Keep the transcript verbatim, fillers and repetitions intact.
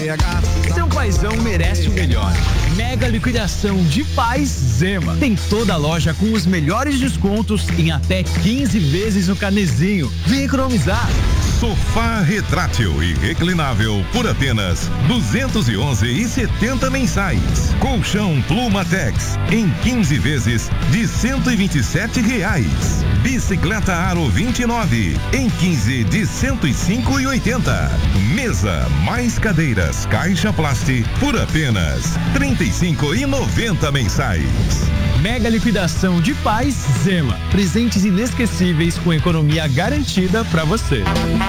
Seu paizão merece o melhor. Mega liquidação de Paz Zema. Tem toda a loja com os melhores descontos em até quinze vezes no carnezinho. Vem economizar. Sofá retrátil e reclinável por apenas duzentos e onze reais e setenta centavos mensais. Colchão Plumatex em quinze vezes de cento e vinte e sete reais. Bicicleta Aro vinte e nove em quinze de cento e cinco reais e oitenta centavos. Mesa mais cadeiras Caixa Plast por apenas trinta e cinco reais e noventa centavos mensais. Mega liquidação de Paz Zema. Presentes inesquecíveis com economia garantida para você.